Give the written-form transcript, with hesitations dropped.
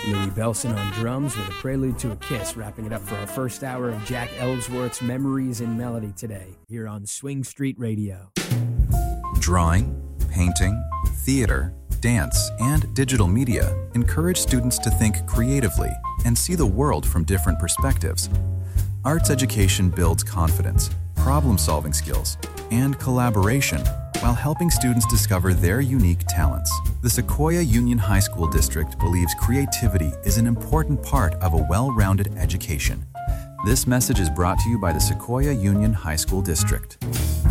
Louis Belson on drums with a prelude to a kiss, wrapping it up for our first hour of Jack Ellsworth's Memories in Melody today, here on Swing Street Radio. Drawing, painting, theater, dance, and digital media encourage students to think creatively and see the world from different perspectives. Arts education builds confidence, problem-solving skills, and collaboration while helping students discover their unique talents. The Sequoia Union High School District believes creativity is an important part of a well-rounded education. This message is brought to you by the Sequoia Union High School District.